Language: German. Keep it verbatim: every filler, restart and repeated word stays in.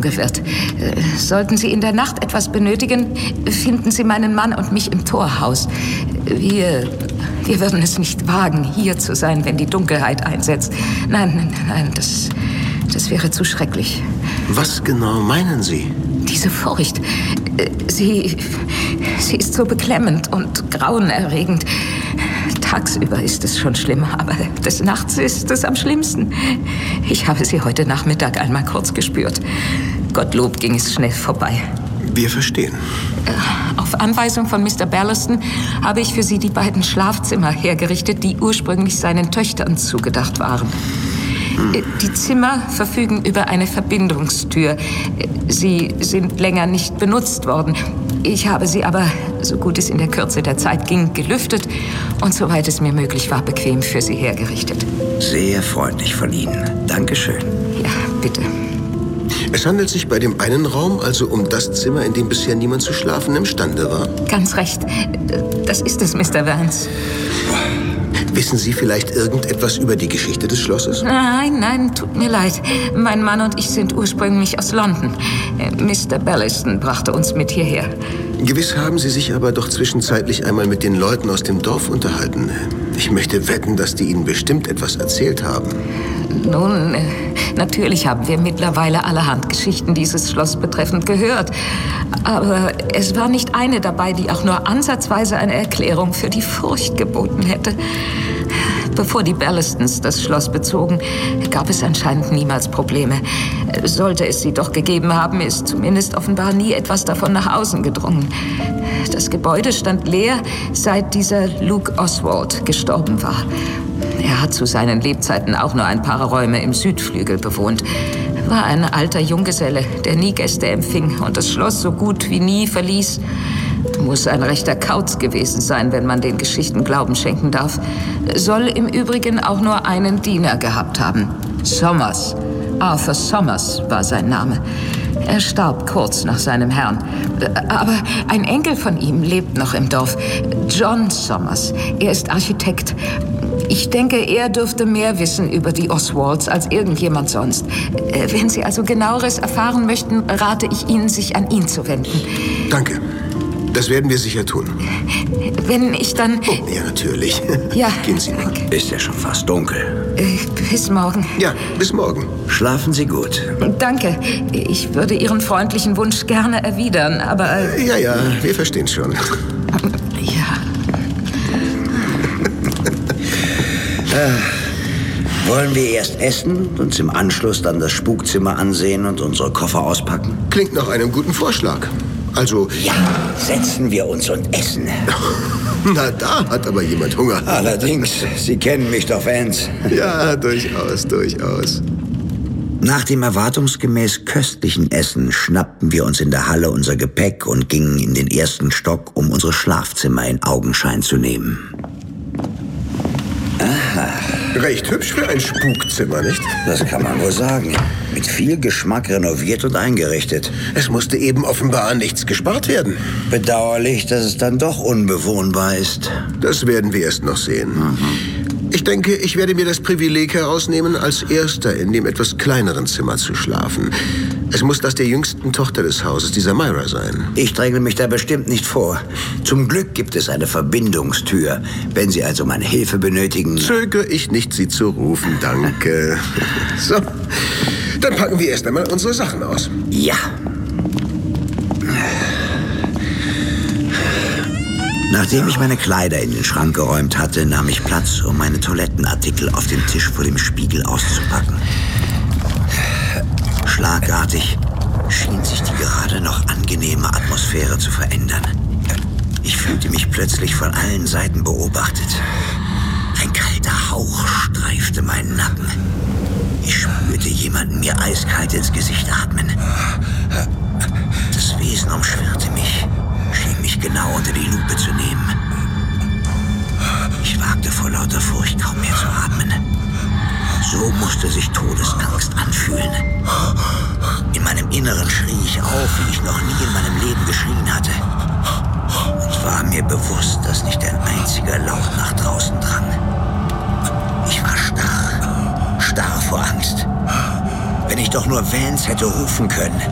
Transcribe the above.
dunkel wird. Äh, sollten Sie in der Nacht etwas benötigen, finden Sie meinen Mann und mich im Torhaus. Wir, wir würden es nicht wagen, hier zu sein, wenn die Dunkelheit einsetzt. Nein, nein, nein, das, das wäre zu schrecklich. Was genau meinen Sie? Diese Furcht, sie, sie ist so beklemmend und grauenerregend. Tagsüber ist es schon schlimm, aber des Nachts ist es am schlimmsten. Ich habe sie heute Nachmittag einmal kurz gespürt. Gottlob ging es schnell vorbei. Wir verstehen. Auf Anweisung von Mister Ballaston habe ich für Sie die beiden Schlafzimmer hergerichtet, die ursprünglich seinen Töchtern zugedacht waren. Die Zimmer verfügen über eine Verbindungstür. Sie sind länger nicht benutzt worden. Ich habe sie aber, so gut es in der Kürze der Zeit ging, gelüftet und soweit es mir möglich war, bequem für Sie hergerichtet. Sehr freundlich von Ihnen. Dankeschön. Ja, bitte. Es handelt sich bei dem einen Raum also um das Zimmer, in dem bisher niemand zu schlafen imstande war? Ganz recht. Das ist es, Mister Vance. Wissen Sie vielleicht irgendetwas über die Geschichte des Schlosses? Nein, nein, tut mir leid. Mein Mann und ich sind ursprünglich aus London. Mister Ballaston brachte uns mit hierher. Gewiss haben Sie sich aber doch zwischenzeitlich einmal mit den Leuten aus dem Dorf unterhalten. Ich möchte wetten, dass die Ihnen bestimmt etwas erzählt haben. Nun, natürlich haben wir mittlerweile allerhand Geschichten dieses Schloss betreffend gehört. Aber es war nicht eine dabei, die auch nur ansatzweise eine Erklärung für die Furcht geboten hätte. Bevor die Ballastons das Schloss bezogen, gab es anscheinend niemals Probleme. Sollte es sie doch gegeben haben, ist zumindest offenbar nie etwas davon nach außen gedrungen. Das Gebäude stand leer, seit dieser Luke Oswald gestorben war. Er hat zu seinen Lebzeiten auch nur ein paar Räume im Südflügel bewohnt. War ein alter Junggeselle, der nie Gäste empfing und das Schloss so gut wie nie verließ. Muss ein rechter Kauz gewesen sein, wenn man den Geschichten Glauben schenken darf. Soll im Übrigen auch nur einen Diener gehabt haben. Somers. Arthur Somers war sein Name. Er starb kurz nach seinem Herrn. Aber ein Enkel von ihm lebt noch im Dorf. John Somers. Er ist Architekt. Ich denke, er dürfte mehr wissen über die Oswalds als irgendjemand sonst. Wenn Sie also Genaueres erfahren möchten, rate ich Ihnen, sich an ihn zu wenden. Danke. Das werden wir sicher tun. Wenn ich dann... Oh, ja, natürlich. Ja. Gehen Sie mal. Ist ja schon fast dunkel. Äh, bis morgen. Ja, bis morgen. Schlafen Sie gut. Danke. Ich würde Ihren freundlichen Wunsch gerne erwidern, aber... Äh, ja, ja, wir verstehen schon. Ja. äh, wollen wir erst essen und uns im Anschluss dann das Spukzimmer ansehen und unsere Koffer auspacken? Klingt nach einem guten Vorschlag. Also... Ja, setzen wir uns und essen. Na, da hat aber jemand Hunger. Allerdings, Sie kennen mich doch, Vance. Ja, durchaus, durchaus. Nach dem erwartungsgemäß köstlichen Essen schnappten wir uns in der Halle unser Gepäck und gingen in den ersten Stock, um unsere Schlafzimmer in Augenschein zu nehmen. Aha. Recht hübsch für ein Spukzimmer, nicht? Das kann man wohl sagen. Mit viel Geschmack renoviert und eingerichtet. Es musste eben offenbar nichts gespart werden. Bedauerlich, dass es dann doch unbewohnbar ist. Das werden wir erst noch sehen. Mhm. Ich denke, ich werde mir das Privileg herausnehmen, als Erster in dem etwas kleineren Zimmer zu schlafen. Es muss das der jüngsten Tochter des Hauses, dieser Myra, sein. Ich dränge mich da bestimmt nicht vor. Zum Glück gibt es eine Verbindungstür. Wenn Sie also meine Hilfe benötigen... Zögere ich nicht, Sie zu rufen, danke. So, dann packen wir erst einmal unsere Sachen aus. Ja. Nachdem ich meine Kleider in den Schrank geräumt hatte, nahm ich Platz, um meine Toilettenartikel auf dem Tisch vor dem Spiegel auszupacken. Schlagartig schien sich die gerade noch angenehme Atmosphäre zu verändern. Ich fühlte mich plötzlich von allen Seiten beobachtet. Ein kalter Hauch streifte meinen Nacken. Ich spürte jemanden mir eiskalt ins Gesicht atmen. Das Wesen umschwirrte mich, schien mich genau unter die Lupe zu nehmen. Ich wagte vor lauter Furcht kaum mehr zu atmen. So musste sich Todesangst anfühlen. In meinem Inneren schrie ich auf, wie ich noch nie in meinem Leben geschrien hatte. Und war mir bewusst, dass nicht ein einziger Laut nach draußen drang. Ich war starr, starr vor Angst. Wenn ich doch nur Vance hätte rufen können.